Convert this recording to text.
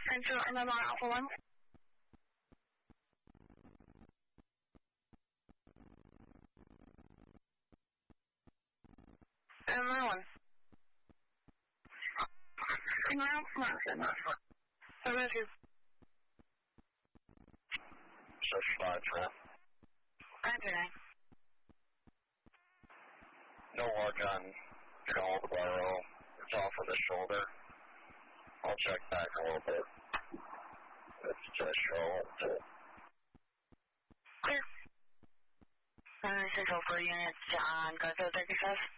Enter MMR Alpha 1. MMR 1. MMR 1. 72. 653. Okay. No work on Caldwell. It's off of the shoulder. I'll check back a little bit. It's just shoulder. Clear. Central 4 units on Garfield 35.